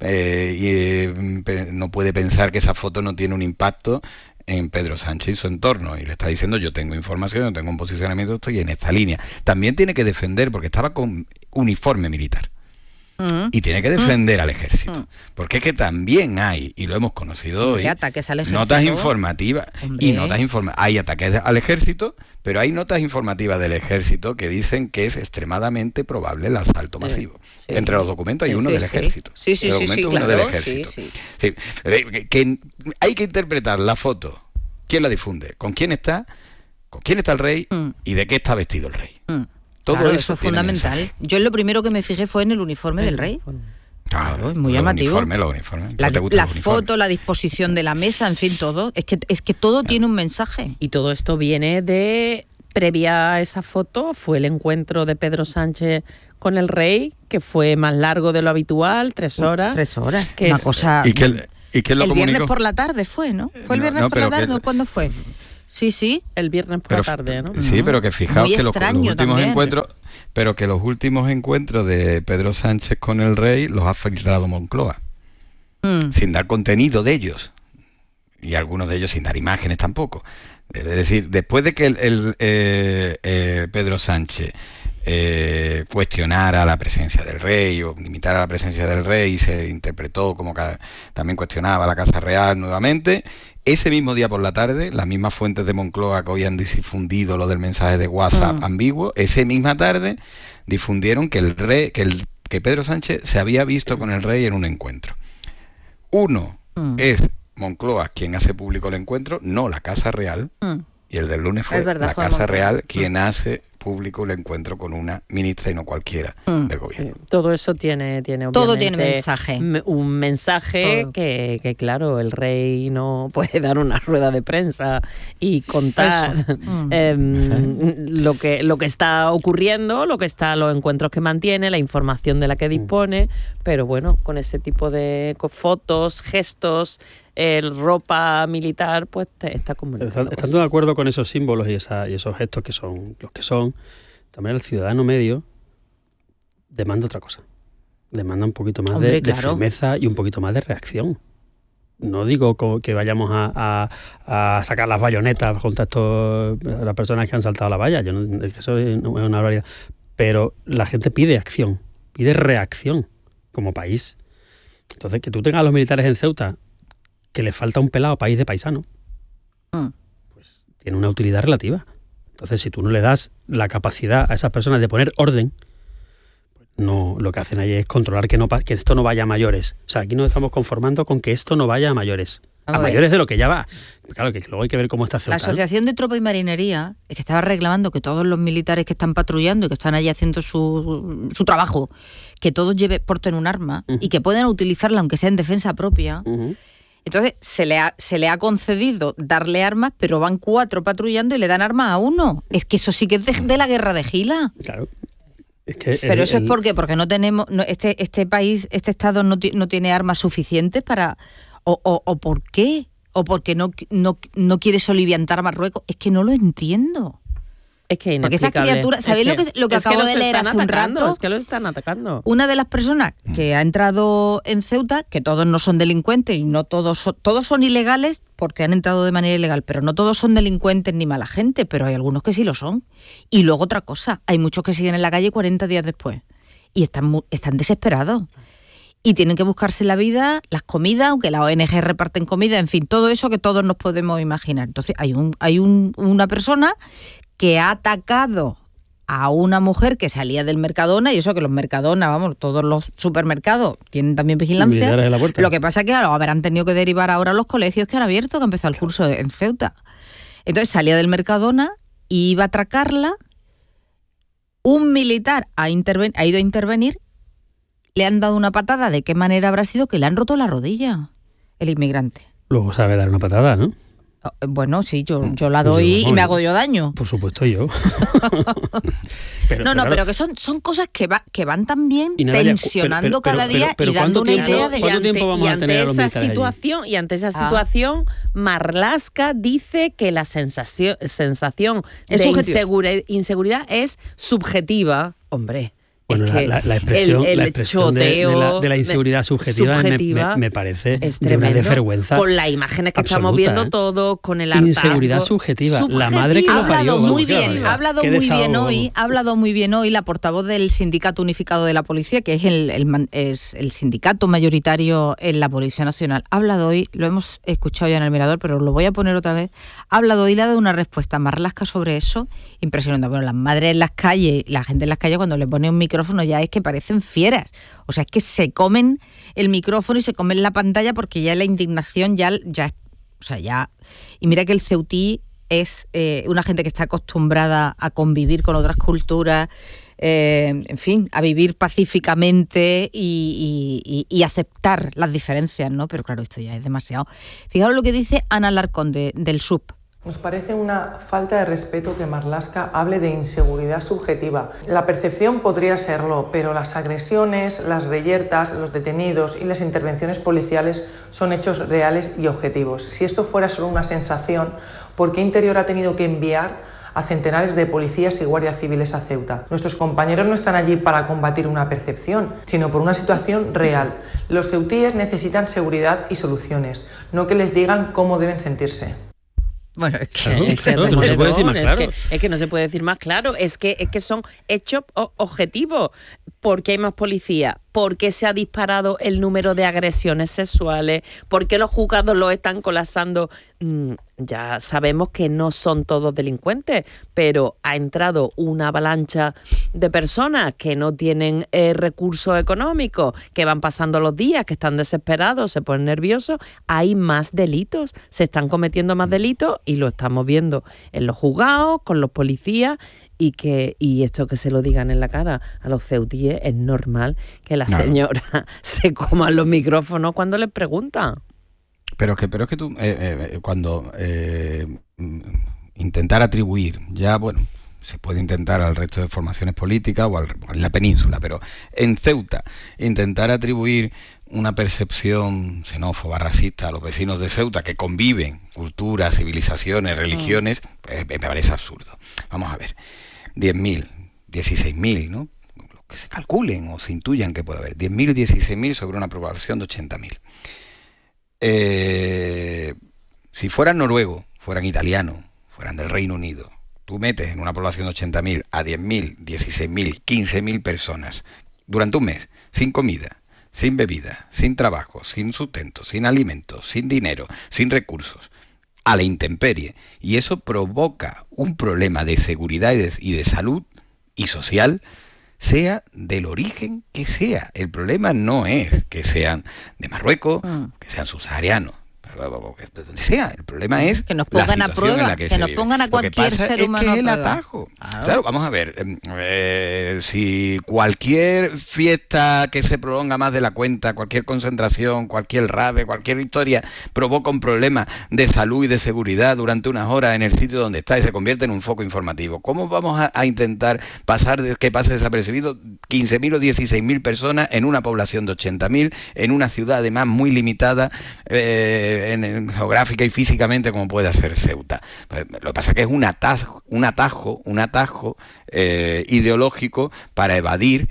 pensar que esa foto no tiene un impacto en Pedro Sánchez y su entorno, y le está diciendo: yo tengo información, yo tengo un posicionamiento, estoy en esta línea. También tiene que defender, porque estaba con uniforme militar, y tiene que defender al ejército, porque es que también hay, y lo hemos conocido hoy, ataques al ejército, notas informativas. Hay ataques al ejército, pero hay notas informativas del ejército que dicen que es extremadamente probable el asalto masivo. Entre los documentos hay uno del ejército. Del ejército. Que hay que interpretar la foto, quién la difunde, con quién está el rey y de qué está vestido el rey. Todo claro, eso es fundamental. Mensaje. Yo lo primero que me fijé fue en el uniforme del rey. Claro, es muy llamativo. Los uniformes. La foto, la disposición de la mesa, en fin, todo. Es que todo tiene un mensaje. Y todo esto viene de previa a esa foto fue el encuentro de Pedro Sánchez con el rey, que fue más largo de lo habitual, 3 horas. 3 horas, que una es, cosa... ¿Y qué lo el comunicó? viernes por la tarde fue, ¿no? ¿Fue el viernes por la tarde o cuándo fue? Sí. El viernes por la tarde, ¿no? Sí, pero que fijaos muy que los últimos también. encuentros, pero que los últimos encuentros de Pedro Sánchez con el rey los ha filtrado Moncloa, sin dar contenido de ellos, y algunos de ellos sin dar imágenes tampoco. Es decir, después de que Pedro Sánchez cuestionara la presencia del rey o limitara la presencia del rey y se interpretó como que también cuestionaba la Casa Real nuevamente, ese mismo día por la tarde, las mismas fuentes de Moncloa que hoy han difundido lo del mensaje de WhatsApp ambiguo, esa misma tarde difundieron que que Pedro Sánchez se había visto con el rey en un encuentro. Uno es Moncloa quien hace público el encuentro, no la Casa Real, y el del lunes fue la Casa Real quien hace público el encuentro con una ministra y no cualquiera del gobierno. Todo eso tiene obviamente todo tiene mensaje. Un mensaje que claro, el rey no puede dar una rueda de prensa y contar lo que está ocurriendo, los encuentros que mantiene, la información de la que dispone, pero bueno, con ese tipo de fotos, gestos, ropa militar, pues está comunicando. Estando de acuerdo con esos símbolos y esos gestos que son los que son, también el ciudadano medio demanda otra cosa. Demanda un poquito más de firmeza y un poquito más de reacción. No digo que vayamos a sacar las bayonetas contra las personas que han saltado la valla. Eso es una barbaridad. Pero la gente pide acción, pide reacción como país. Entonces, que tú tengas a los militares en Ceuta que le falta un pelado país de paisano, pues tiene una utilidad relativa. Entonces, si tú no le das la capacidad a esas personas de poner orden, pues no, lo que hacen ahí es controlar que esto no vaya a mayores. O sea, aquí nos estamos conformando con que esto no vaya a mayores. A mayores de lo que ya va. Claro, que luego hay que ver cómo está Ceuta. La Asociación de Tropa y Marinería es que estaba reclamando que todos los militares que están patrullando y que están allí haciendo su trabajo, que todos porten un arma y que puedan utilizarla aunque sea en defensa propia. Entonces se le ha concedido darle armas, pero van 4 patrullando y le dan armas a 1. Es que eso sí que es de la guerra de Gila. Claro. Es que pero eso es porque no tenemos este país, este estado no tiene armas suficientes para o ¿por qué? ¿O porque no quiere soliviantar a Marruecos? Es que no lo entiendo. Es que porque esas criaturas, ¿sabéis lo que acabo de leer hace un rato? Es que lo están atacando. Una de las personas que ha entrado en Ceuta, que todos no son delincuentes y no todos son ilegales porque han entrado de manera ilegal, pero no todos son delincuentes ni mala gente, pero hay algunos que sí lo son. Y luego otra cosa, hay muchos que siguen en la calle 40 días después y están desesperados. Y tienen que buscarse la vida, las comidas, aunque la ONG reparten comida, en fin, todo eso que todos nos podemos imaginar. Entonces hay una persona que ha atacado a una mujer que salía del Mercadona, y eso que los Mercadona, vamos, todos los supermercados tienen también vigilancia. Lo que pasa es que lo habrán tenido que derivar ahora a los colegios que han abierto, que ha empezado el curso en Ceuta. Entonces salía del Mercadona y iba a atracarla, un militar ha ido a intervenir, le han dado una patada, ¿de qué manera habrá sido? Que le han roto la rodilla, el inmigrante. Luego sabe dar una patada, ¿no? Bueno, sí, yo la doy y me hago yo daño. Por supuesto, yo. pero que son cosas que van también tensionando cada día y dando una idea de... ¿Cuánto tiempo vamos a tener a los militares allí? Y ante esa situación, Marlaska dice que la sensación de inseguridad es subjetiva. Hombre... Bueno, la expresión de la inseguridad subjetiva me parece de una desvergüenza. Con las imágenes que estamos viendo todos, con el hartazgo. Inseguridad subjetiva. La madre que lo parió. Ha hablado muy bien hoy la portavoz del Sindicato Unificado de la Policía, que es el sindicato mayoritario en la Policía Nacional. Ha hablado hoy, lo hemos escuchado ya en el Mirador, pero lo voy a poner otra vez. Ha hablado hoy y le ha dado una respuesta a Marlaska sobre eso, impresionante. Bueno, las madres en las calles, la gente en las calles cuando le pone un micrófono ya es que parecen fieras. O sea, es que se comen el micrófono y se comen la pantalla porque ya la indignación ya. Y mira que el ceutí es una gente que está acostumbrada a convivir con otras culturas, en fin, a vivir pacíficamente y aceptar las diferencias, ¿no? Pero claro, esto ya es demasiado. Fijaros lo que dice Ana Larcón del SUP. Nos parece una falta de respeto que Marlaska hable de inseguridad subjetiva. La percepción podría serlo, pero las agresiones, las reyertas, los detenidos y las intervenciones policiales son hechos reales y objetivos. Si esto fuera solo una sensación, ¿por qué Interior ha tenido que enviar a centenares de policías y guardias civiles a Ceuta? Nuestros compañeros no están allí para combatir una percepción, sino por una situación real. Los ceutíes necesitan seguridad y soluciones, no que les digan cómo deben sentirse. Bueno, no se puede decir más claro. Es que no se puede decir más claro. Es que son hechos objetivos. ¿Por qué hay más policía? ¿Por qué se ha disparado el número de agresiones sexuales? ¿Por qué los juzgados los están colapsando? Ya sabemos que no son todos delincuentes, pero ha entrado una avalancha de personas que no tienen recursos económicos, que van pasando los días, que están desesperados, se ponen nerviosos. Hay más delitos, se están cometiendo más delitos y lo estamos viendo en los juzgados, con los policías. Y esto que se lo digan en la cara a los ceutíes, es normal que las señoras se coman los micrófonos cuando les preguntan. Pero es que tú, cuando intentar atribuir, ya bueno, se puede intentar al resto de formaciones políticas o en la península, pero en Ceuta, intentar atribuir una percepción xenófoba, racista a los vecinos de Ceuta que conviven, culturas, civilizaciones, religiones, me parece absurdo. Vamos a ver, 10.000, 16.000, ¿no? Lo que se calculen o se intuyan que puede haber, 10.000, 16.000 sobre una población de 80.000. Si fueran noruegos, fueran italianos, fueran del Reino Unido, tú metes en una población de 80.000 a 10.000, 16.000, 15.000 personas durante un mes, sin comida, sin bebida, sin trabajo, sin sustento, sin alimentos, sin dinero, sin recursos, a la intemperie. Y eso provoca un problema de seguridad y de salud y social, sea del origen que sea. El problema no es que sean de Marruecos, que sean subsaharianos, de donde sea. El problema es que nos pongan a prueba, que nos pongan a cualquier ser humano a prueba. Es el atajo. Claro, vamos a ver, si cualquier fiesta que se prolonga más de la cuenta, cualquier concentración, cualquier rave, cualquier historia provoca un problema de salud y de seguridad durante unas horas en el sitio donde está y se convierte en un foco informativo, ¿cómo vamos a intentar que pase desapercibido 15.000 o 16.000 personas en una población de 80.000, en una ciudad además muy limitada, geográfica y físicamente como puede ser Ceuta? Lo que pasa es que es un atajo ideológico para evadir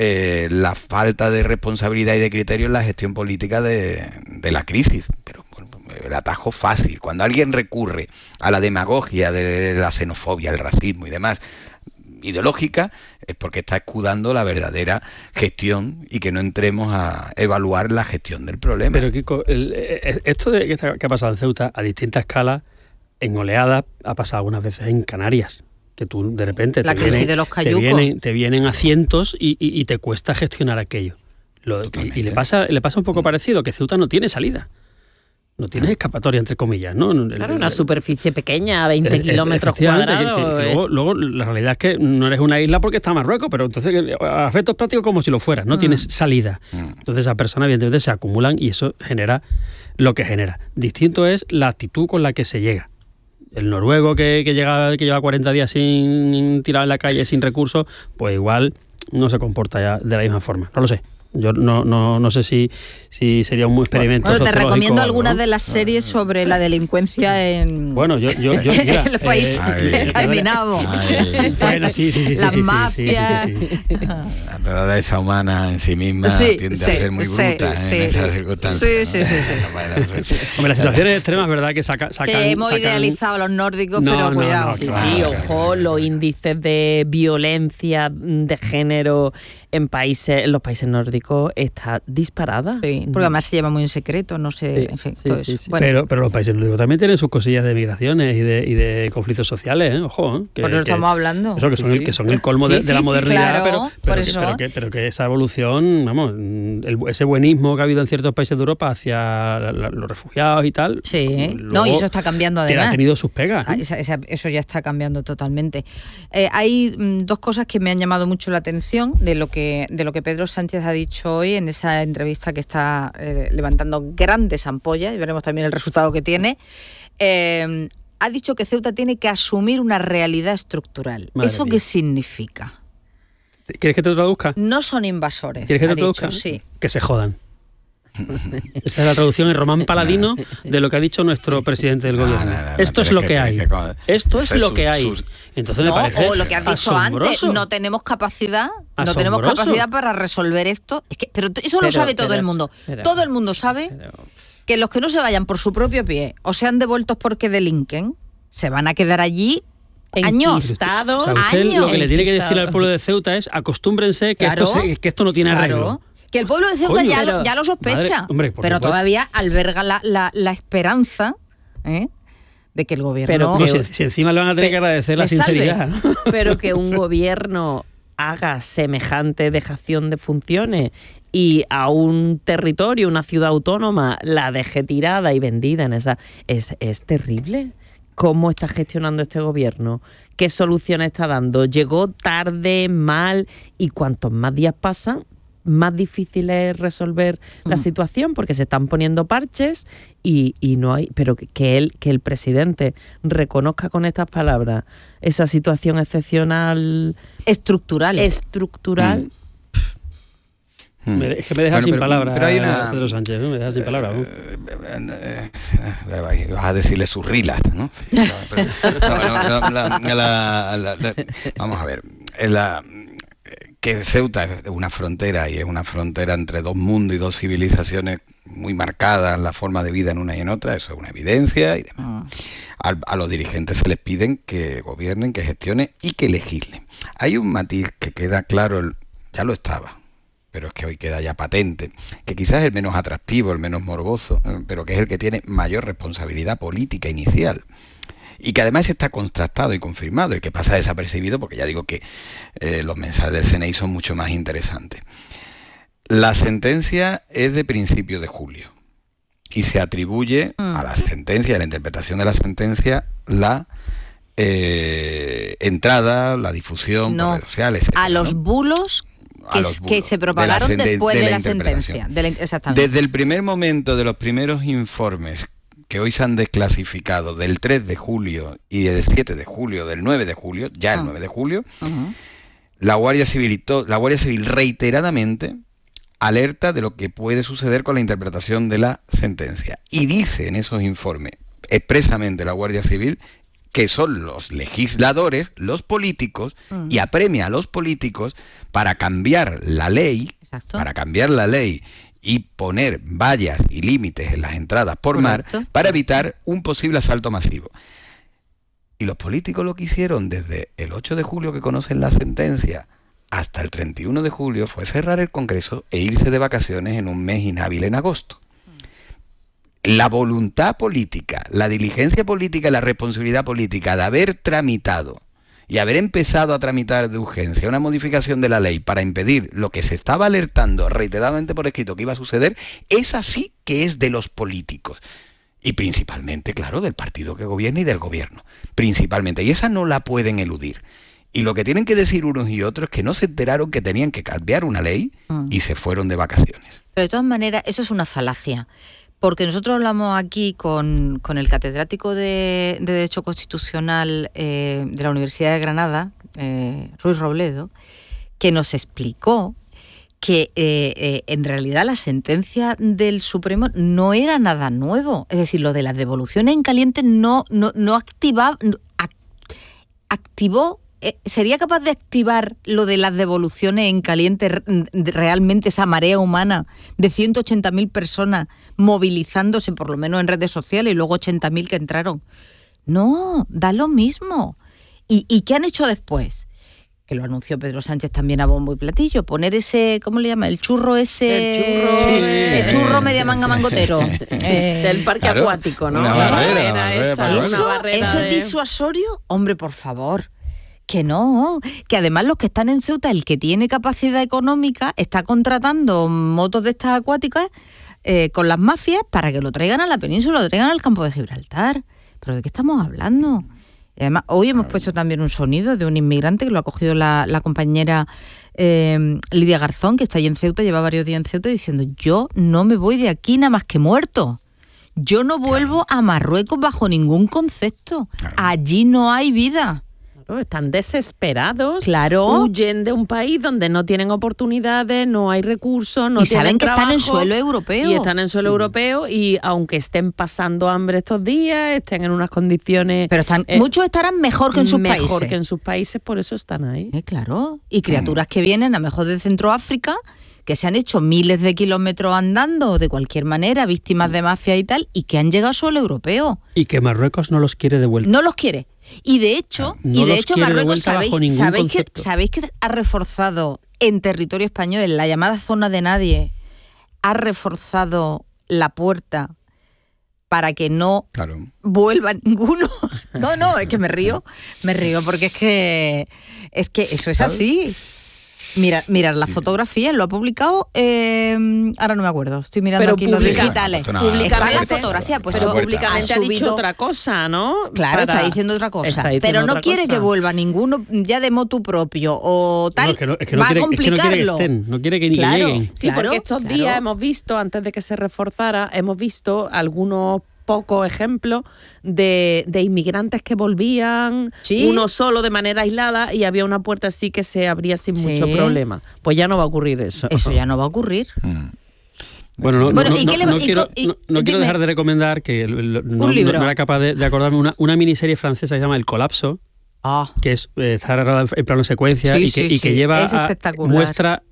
la falta de responsabilidad y de criterio en la gestión política de la crisis. Pero bueno, el atajo fácil, cuando alguien recurre a la demagogia de la xenofobia, el racismo y demás, ideológica, es porque está escudando la verdadera gestión y que no entremos a evaluar la gestión del problema. Pero Kiko, esto que ha pasado en Ceuta a distintas escalas, en oleadas, ha pasado algunas veces en Canarias, que tú de repente la crisis de los cayucos te vienen a cientos y te cuesta gestionar aquello. Y le pasa un poco parecido, que Ceuta no tiene salida. No tienes escapatoria, entre comillas, ¿no? Claro, una superficie pequeña, 20 kilómetros cuadrados. Luego, la realidad es que no eres una isla porque está Marruecos, pero entonces a efectos prácticos como si lo fueras, no tienes salida. Entonces esas personas evidentemente se acumulan y eso genera lo que genera. Distinto es la actitud con la que se llega. El noruego que lleva 40 días sin tirar en la calle, sin recursos, pues igual no se comporta ya de la misma forma. No lo sé. Yo no sé si sería un experimento sociológico. Te recomiendo algunas de las series sobre la delincuencia en mira, el país escandinavo. Bueno, sí. Las mafias. La naturaleza humana en sí misma tiende a ser muy bruta en esas circunstancias. Sí. Hombre, las situaciones extremas, ¿verdad? Que sacan hemos idealizado a los nórdicos, pero cuidado. Ojo, los índices de violencia de género en los países nórdicos está disparada. Sí, porque además se lleva muy en secreto, no sé, en fin, todo eso. Bueno. Pero los países nórdicos también tienen sus cosillas de migraciones y de conflictos sociales, ojo. Por eso estamos hablando. Eso, que son el colmo de la modernidad, claro, pero que esa evolución, vamos, ese buenismo que ha habido en ciertos países de Europa hacia los refugiados y tal. Sí, y eso está cambiando además. Ha tenido sus pegas. Eso ya está cambiando totalmente. Hay dos cosas que me han llamado mucho la atención de lo que Pedro Sánchez ha dicho hoy en esa entrevista que está levantando grandes ampollas, y veremos también el resultado que tiene. ha dicho que Ceuta tiene que asumir una realidad estrucral. Madre ¿Eso mía. qué significa? ¿Quieres que te lo traduzca? No son invasores. ¿Quieres que te ha lo dicho, traduzca? sí. Que se jodan. Esa es la traducción en román paladino de lo que ha dicho nuestro presidente del gobierno. Esto es lo que hay. Esto es lo que hay. Entonces me parece o lo que has dicho antes, no tenemos capacidad para resolver esto. Es que, pero eso lo sabe todo el mundo. Todo el mundo sabe que los que no se vayan por su propio pie o sean devueltos porque delinquen, se van a quedar allí años. O sea, usted lo que le tiene que decir al pueblo de Ceuta es acostúmbrense que, que esto no tiene arreglo. Que el pueblo de Ceuta ya lo sospecha, madre, hombre, pero todavía alberga la esperanza de que el gobierno... Pero si encima le van a tener que agradecer la sinceridad. ¿No? Pero que un gobierno haga semejante dejación de funciones y a un territorio, una ciudad autónoma, la deje tirada y vendida en esa... Es terrible. ¿Cómo está gestionando este gobierno? ¿Qué soluciones está dando? ¿Llegó tarde, mal? Y cuantos más días pasan, más difícil es resolver la situación, porque se están poniendo parches y no hay... Pero que el presidente reconozca con estas palabras esa situación excepcional... Estructural. Es que me deja sin palabras, pero hay una... Pedro Sánchez, me deja sin palabras. Vas a decirle sus rilas, ¿no? Vamos a ver. Que Ceuta es una frontera y es una frontera entre dos mundos y dos civilizaciones muy marcadas, la forma de vida en una y en otra, eso es una evidencia y demás. A los dirigentes se les piden que gobiernen, que gestionen y que legislen. Hay un matiz que queda claro, ya lo estaba, pero es que hoy queda ya patente, que quizás es el menos atractivo, el menos morboso, pero que es el que tiene mayor responsabilidad política inicial. Y que además está contrastado y confirmado y que pasa desapercibido porque ya digo que los mensajes del CNI son mucho más interesantes. La sentencia es de principio de julio y se atribuye a la sentencia, a la interpretación de la sentencia, la entrada, la difusión por redes sociales, etcétera, a los bulos que se propagaron después de la sentencia. Exactamente. Desde el primer momento de los primeros informes que hoy se han desclasificado del 3 de julio y del 7 de julio, del 9 de julio, ya el 9 de julio, la Guardia Civil reiteradamente alerta de lo que puede suceder con la interpretación de la sentencia. Y dice en esos informes expresamente la Guardia Civil que son los legisladores, los políticos, y apremia a los políticos para cambiar la ley, y poner vallas y límites en las entradas por mar para evitar un posible asalto masivo. Y los políticos lo que hicieron desde el 8 de julio, que conocen la sentencia, hasta el 31 de julio, fue cerrar el Congreso e irse de vacaciones en un mes inhábil en agosto. La voluntad política, la diligencia política y la responsabilidad política de haber tramitado y haber empezado a tramitar de urgencia una modificación de la ley para impedir lo que se estaba alertando reiteradamente por escrito que iba a suceder, es así que es de los políticos. Y principalmente, claro, del partido que gobierna y del gobierno. Principalmente. Y esa no la pueden eludir. Y lo que tienen que decir unos y otros es que no se enteraron que tenían que cambiar una ley y se fueron de vacaciones. Pero de todas maneras, eso es una falacia. Porque nosotros hablamos aquí con el catedrático de Derecho Constitucional de la Universidad de Granada, Ruiz Robledo, que nos explicó que en realidad la sentencia del Supremo no era nada nuevo. Es decir, lo de las devoluciones en caliente no activó. ¿Sería capaz de activar lo de las devoluciones en caliente realmente esa marea humana de 180.000 personas movilizándose, por lo menos en redes sociales, y luego 80.000 que entraron? No, da lo mismo. ¿Y qué han hecho después? Que lo anunció Pedro Sánchez también a bombo y platillo, poner ese, ¿cómo le llama? El churro media manga mangotero. Del parque acuático, ¿no? Una barrera ¿Eso es disuasorio? Hombre, por favor. Que no, que además los que están en Ceuta, el que tiene capacidad económica, está contratando motos de estas acuáticas con las mafias para que lo traigan a la península, lo traigan al campo de Gibraltar. ¿Pero de qué estamos hablando? Y además, hoy hemos puesto también un sonido de un inmigrante que lo ha cogido la compañera Lidia Garzón, que está ahí en Ceuta, lleva varios días en Ceuta, diciendo: yo no me voy de aquí nada más que muerto. yo no vuelvo a Marruecos bajo ningún concepto. Allí no hay vida. Están desesperados, claro, huyen de un país donde no tienen oportunidades, no hay recursos, no y tienen saben que trabajo, están en suelo europeo. Y están en suelo europeo y aunque estén pasando hambre estos días, estén en unas condiciones... Pero muchos estarán mejor que en sus países. Mejor que en sus países, por eso están ahí. Claro, y criaturas que vienen a lo mejor de Centroáfrica, que se han hecho miles de kilómetros andando de cualquier manera, víctimas de mafia y tal, y que han llegado a suelo europeo. Y que Marruecos no los quiere de vuelta. No los quiere. Y de hecho, Marruecos, ¿sabéis que ha reforzado en territorio español, en la llamada zona de nadie, ha reforzado la puerta para que no vuelva ninguno? No, es que me río porque es que eso es así. Mirad la fotografía, lo ha publicado, ahora no me acuerdo, estoy mirando pero aquí los digitales. Públicamente, la fotografía, pues pero públicamente ha dicho otra cosa, ¿no? Claro, está diciendo otra cosa, pero no quiere que vuelva ninguno ya de motu propio o tal, va a complicarlo. No quiere que ni lleguen. Sí, porque estos días hemos visto, antes de que se reforzara, hemos visto algunos pocos ejemplos de inmigrantes que volvían, uno solo de manera aislada, y había una puerta así que se abría sin mucho problema. Pues ya no va a ocurrir eso. Eso ya no va a ocurrir. Bueno, no quiero dejar de recomendar que no era capaz de acordarme una miniserie francesa que se llama El Colapso, que está grabada en plano secuencia y que lleva muestra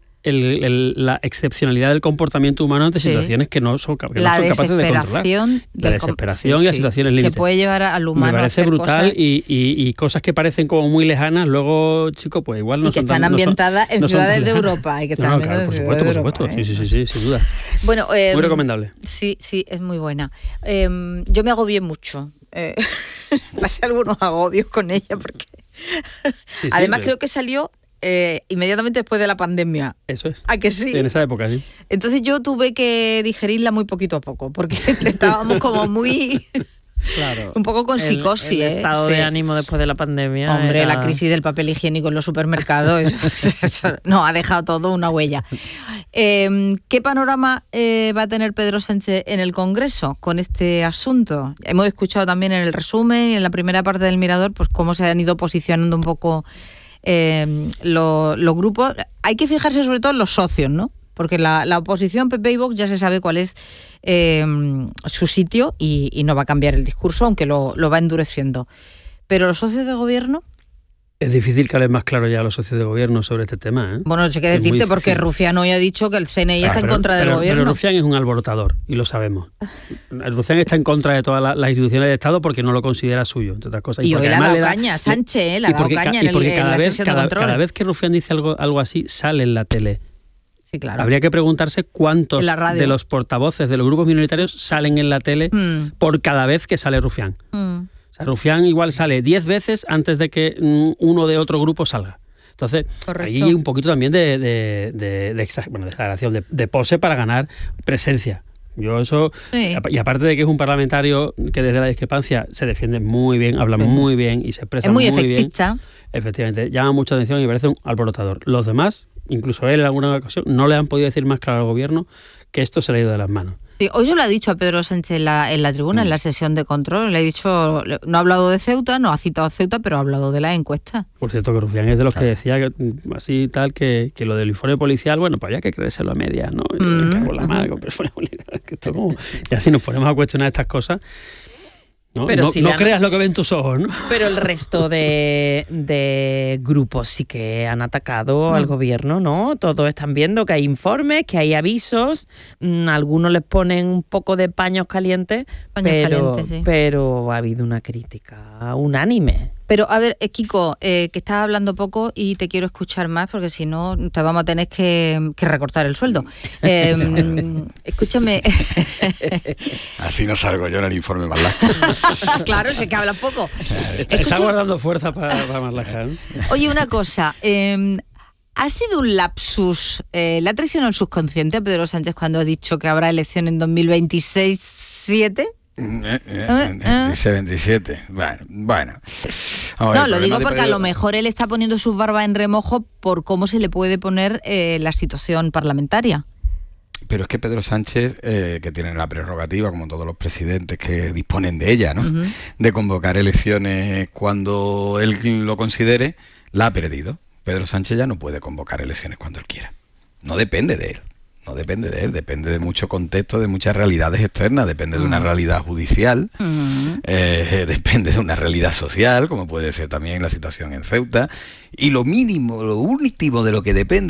la excepcionalidad del comportamiento humano ante situaciones que no son capaces de controlar. La desesperación y las situaciones límites. Que puede llevar al humano. Me parece brutal y cosas que parecen como muy lejanas, luego, chico, pues igual no son tan... Y que están ambientadas en ciudades de Europa. Por supuesto. Sí, sin duda. Bueno, muy recomendable. Sí, es muy buena. Yo me agobié mucho. Pasé algunos agobios con ella porque... Además creo que salió... inmediatamente después de la pandemia. Eso es. ¿A que sí? En esa época, sí. Entonces yo tuve que digerirla muy poquito a poco, porque estábamos como muy... Claro. Un poco con psicosis. El estado de ánimo después de la pandemia. Hombre, la crisis del papel higiénico en los supermercados, eso no, ha dejado todo una huella. ¿Qué panorama va a tener Pedro Sánchez en el Congreso con este asunto? Hemos escuchado también en el resumen, en la primera parte del Mirador, pues cómo se han ido posicionando un poco los grupos. Hay que fijarse sobre todo en los socios, ¿no? Porque la oposición, PP y Vox, ya se sabe cuál es su sitio y no va a cambiar el discurso, aunque lo va endureciendo. Pero los socios de gobierno... Es difícil que hables más claro ya a los socios de gobierno sobre este tema, ¿eh? Bueno, no sé qué decirte, porque Rufián hoy ha dicho que el CNI está en contra del gobierno. Pero Rufián es un alborotador, y lo sabemos. Rufián está en contra de todas las instituciones de Estado porque no lo considera suyo, entre otras cosas. Y hoy le ha dado caña, Sánchez, le ha dado caña en la sesión de control. Cada vez que Rufián dice algo así, sale en la tele. Sí, claro. Habría que preguntarse cuántos de los portavoces de los grupos minoritarios salen en la tele por cada vez que sale Rufián. O sea, Rufián igual sale 10 veces antes de que uno de otro grupo salga. Entonces, ahí hay un poquito también de exageración, de pose para ganar presencia. Yo eso, y aparte de que es un parlamentario que desde la discrepancia se defiende muy bien, habla muy bien y se expresa muy bien. Es muy efectista. Efectivamente, llama mucha atención y parece un alborotador. Los demás, incluso él en alguna ocasión, no le han podido decir más claro al gobierno que esto se le ha ido de las manos. Sí, hoy yo lo he dicho a Pedro Sánchez en la tribuna, en la sesión de control. Le he dicho, no ha hablado de Ceuta, no ha citado a Ceuta, pero ha hablado de la encuesta. Por cierto, que Rufián es de los que decía que, así tal que lo del informe policial, bueno, pues había que creérselo a medias, ¿no? Me cago en la madre con el informe policial. Que esto como, y así nos ponemos a cuestionar estas cosas. No, pero no, si no creas lo que ven tus ojos, ¿no? Pero el resto de grupos sí que han atacado al gobierno, ¿no? Todos están viendo que hay informes, que hay avisos, algunos les ponen un poco de paños calientes, pero ha habido una crítica unánime. Pero a ver, Kiko, que estás hablando poco y te quiero escuchar más porque si no te vamos a tener que recortar el sueldo. Escúchame. Así no salgo yo en el informe Marlaska. Claro, sé que hablas poco. Está guardando fuerza para Marlaska, ¿no? Oye, una cosa. ¿Ha sido un lapsus? ¿Le ha traicionado el subconsciente a Pedro Sánchez cuando ha dicho que habrá elección en 2026-7? 27. Bueno. No, lo digo porque a lo mejor él está poniendo sus barbas en remojo por cómo se le puede poner la situación parlamentaria. Pero es que Pedro Sánchez, que tiene la prerrogativa, como todos los presidentes que disponen de ella, ¿no? De convocar elecciones cuando él lo considere, la ha perdido. Pedro Sánchez ya no puede convocar elecciones cuando él quiera. No depende de él. No depende de él, depende de mucho contexto, de muchas realidades externas, depende de una realidad judicial, depende de una realidad social, como puede ser también la situación en Ceuta, y lo mínimo, lo último de lo que depende